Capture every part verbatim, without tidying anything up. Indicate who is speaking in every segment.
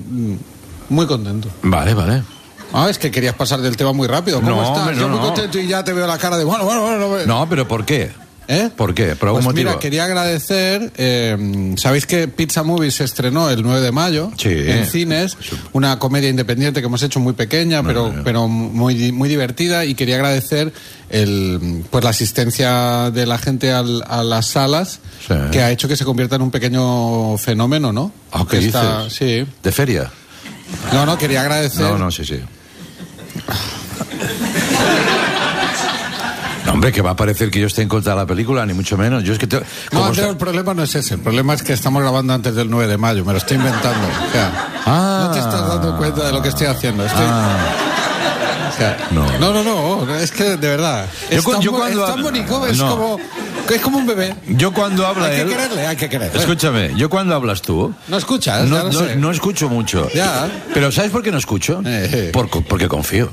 Speaker 1: muy contento.
Speaker 2: Vale, vale.
Speaker 1: Ah, es que querías pasar del tema muy rápido. ¿Cómo
Speaker 2: No,
Speaker 1: estás?
Speaker 2: hombre, no,
Speaker 1: Yo muy
Speaker 2: no.
Speaker 1: contento y ya te veo la cara de bueno, bueno, bueno. bueno.
Speaker 2: No, pero ¿por qué?
Speaker 1: ¿Eh?
Speaker 2: ¿Por qué? ¿Por algún
Speaker 1: Pues
Speaker 2: motivo?
Speaker 1: mira, quería agradecer, eh, sabéis que Pizza Movie se estrenó el nueve de mayo
Speaker 2: Sí.
Speaker 1: en cines, una comedia independiente que hemos hecho muy pequeña, pero,
Speaker 2: no, no.
Speaker 1: pero muy, muy divertida, y quería agradecer el, pues la asistencia de la gente al, a las salas,
Speaker 2: Sí.
Speaker 1: que ha hecho que se convierta en un pequeño fenómeno, ¿no?
Speaker 2: Ah, ¿qué
Speaker 1: Que está-
Speaker 2: dices?
Speaker 1: sí.
Speaker 2: ¿De feria?
Speaker 1: No, no, quería agradecer.
Speaker 2: No, no, sí, sí. No, hombre, que va a parecer que yo esté en contra de la película, ni mucho menos. Yo es que te...
Speaker 1: No,
Speaker 2: como
Speaker 1: Andreu,
Speaker 2: sa-
Speaker 1: el problema no es ese. El problema es que estamos grabando antes del nueve de mayo. Me lo estoy inventando. O sea,
Speaker 2: Ah.
Speaker 1: no te estás dando cuenta de lo que estoy haciendo. Estoy...
Speaker 2: Ah.
Speaker 1: O sea,
Speaker 2: No.
Speaker 1: no, no, no, no, es que de verdad.
Speaker 2: Yo
Speaker 1: Es
Speaker 2: cu-
Speaker 1: tan
Speaker 2: yo
Speaker 1: bo-
Speaker 2: cuando-
Speaker 1: es tan bonito, es,
Speaker 2: No.
Speaker 1: como, es como un bebé.
Speaker 2: Yo cuando habla
Speaker 1: Hay que
Speaker 2: él...
Speaker 1: quererle, hay que quererle.
Speaker 2: Escúchame, yo cuando hablas tú...
Speaker 1: ¿No escuchas? Ya
Speaker 2: No,
Speaker 1: lo
Speaker 2: no,
Speaker 1: sé.
Speaker 2: no escucho mucho.
Speaker 1: Ya.
Speaker 2: Pero ¿sabes por qué no escucho?
Speaker 1: Eh.
Speaker 2: Por- porque confío.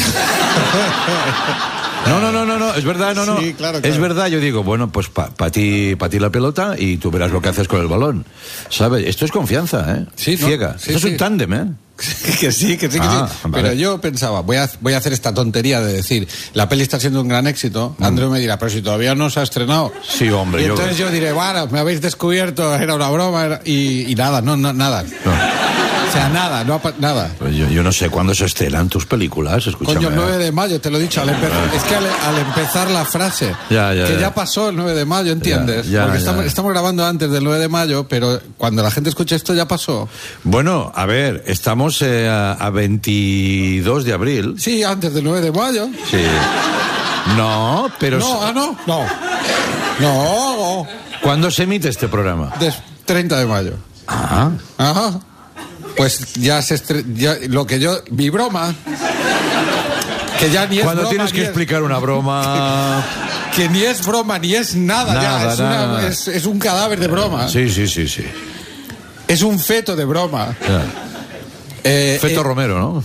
Speaker 2: No, no, no, no, no, es verdad, no, no.
Speaker 1: Sí, claro,
Speaker 2: Es
Speaker 1: claro.
Speaker 2: verdad, yo digo, bueno, pues para pa ti, pa ti la pelota y tú verás lo que haces con el balón. ¿Sabes? Esto es confianza, ¿eh?
Speaker 1: Sí, ¿no?
Speaker 2: Ciega.
Speaker 1: Sí,
Speaker 2: Esto es
Speaker 1: sí.
Speaker 2: un tándem, ¿eh?
Speaker 1: que sí, que sí, que
Speaker 2: Ah,
Speaker 1: sí.
Speaker 2: vale.
Speaker 1: Pero yo pensaba, voy a, voy a hacer esta tontería de decir, la peli está siendo un gran éxito. Andreu me dirá, pero si todavía no se ha estrenado.
Speaker 2: Sí, hombre,
Speaker 1: Y
Speaker 2: yo-
Speaker 1: entonces yo diré, bueno, me habéis descubierto, era una broma, era- y, y nada, no, no, nada. O sea, nada, no ha pa- nada.
Speaker 2: Pues yo, yo no sé cuándo se estrenan tus películas, escúchame.
Speaker 1: Coño, el nueve de mayo, te lo he dicho, al empezar, es que al, al empezar la frase,
Speaker 2: Ya, ya,
Speaker 1: que
Speaker 2: ya.
Speaker 1: ya pasó el nueve de mayo, ¿entiendes?
Speaker 2: Ya, ya,
Speaker 1: Porque
Speaker 2: ya.
Speaker 1: estamos, estamos grabando antes del nueve de mayo, pero cuando la gente escuche esto ya pasó.
Speaker 2: Bueno, a ver, estamos eh, a, a veintidós de abril.
Speaker 1: Sí, antes del nueve de mayo.
Speaker 2: Sí. No, pero...
Speaker 1: No, ah, no, no. No,
Speaker 2: ¿Cuándo se emite este programa?
Speaker 1: des- treinta de mayo.
Speaker 2: Ah.
Speaker 1: Ajá. Pues ya se estre- ya, lo que yo, mi broma, que ya ni es
Speaker 2: Cuando
Speaker 1: broma,
Speaker 2: tienes
Speaker 1: ni
Speaker 2: que
Speaker 1: es-
Speaker 2: explicar una broma...
Speaker 1: que ni es broma ni es nada, ya,
Speaker 2: Nada,
Speaker 1: es, una-
Speaker 2: nada.
Speaker 1: es- es un cadáver de broma,
Speaker 2: Sí, sí, sí, sí.
Speaker 1: es un feto de broma.
Speaker 2: Ya.
Speaker 1: Eh,
Speaker 2: Feto
Speaker 1: eh,
Speaker 2: Romero, ¿no?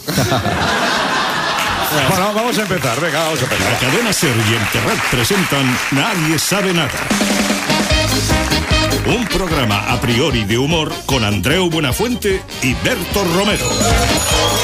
Speaker 2: Bueno, vamos a empezar, venga, vamos a empezar.
Speaker 3: La cadena Ser y el Terrat presentan Nadie sabe nada. Un programa a priori de humor con Andreu Buenafuente y Berto Romero.